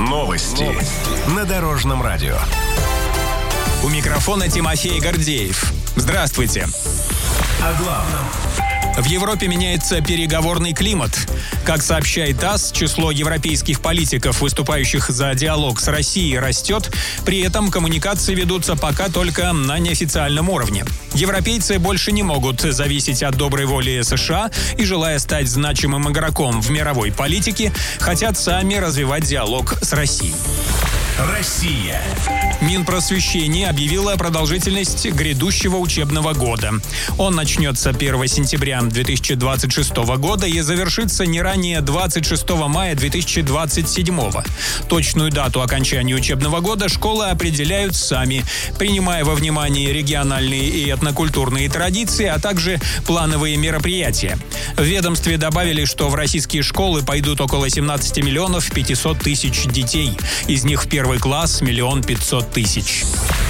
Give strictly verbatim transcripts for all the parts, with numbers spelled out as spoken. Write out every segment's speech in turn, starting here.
Новости на Дорожном радио. У микрофона Тимофей Гордеев. Здравствуйте. О главном. В Европе меняется переговорный климат. Как сообщает ТАСС, число европейских политиков, выступающих за диалог с Россией, растет. При этом коммуникации ведутся пока только на неофициальном уровне. Европейцы больше не могут зависеть от доброй воли США и, желая стать значимым игроком в мировой политике, хотят сами развивать диалог с Россией. Россия. Минпросвещение объявило продолжительность грядущего учебного года. Он начнется первого сентября две тысячи двадцать шестого года и завершится не ранее двадцать шестого мая две тысячи двадцать седьмого. Точную дату окончания учебного года школы определяют сами, принимая во внимание региональные и этнокультурные традиции, а также плановые мероприятия. В ведомстве добавили, что в российские школы пойдут около семнадцать миллионов пятьсот тысяч детей. Из них в первый класс миллион пятьсот тысяч.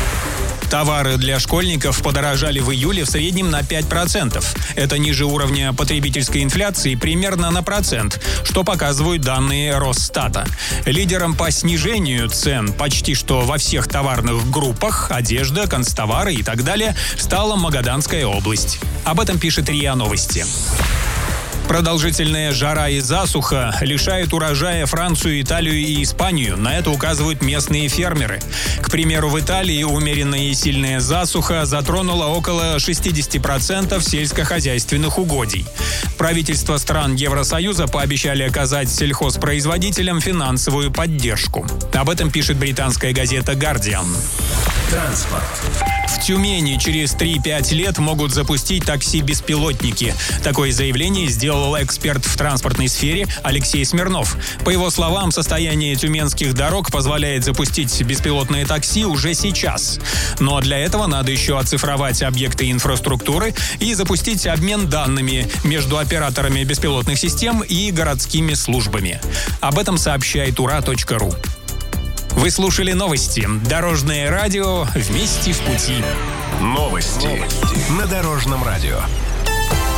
Товары для школьников подорожали в июле в среднем на пять процентов. Это ниже уровня потребительской инфляции примерно на процент, что показывают данные Росстата. Лидером по снижению цен почти что во всех товарных группах – одежда, канцтовары и так далее – стала Магаданская область. Об этом пишет РИА Новости. Продолжительная жара и засуха лишают урожая Францию, Италию и Испанию. На это указывают местные фермеры. К примеру, в Италии умеренная и сильная засуха затронула около шестьдесят процентов сельскохозяйственных угодий. Правительства стран Евросоюза пообещали оказать сельхозпроизводителям финансовую поддержку. Об этом пишет британская газета «Гардиан». Транспорт. В Тюмени через три-пять лет могут запустить такси-беспилотники. Такое заявление сделал эксперт в транспортной сфере Алексей Смирнов. По его словам, состояние тюменских дорог позволяет запустить беспилотные такси уже сейчас. Но для этого надо еще оцифровать объекты инфраструктуры и запустить обмен данными между операторами беспилотных систем и городскими службами. Об этом сообщает ура точка ру. Вы слушали новости. Дорожное радио. Вместе в пути. Новости на Дорожном радио.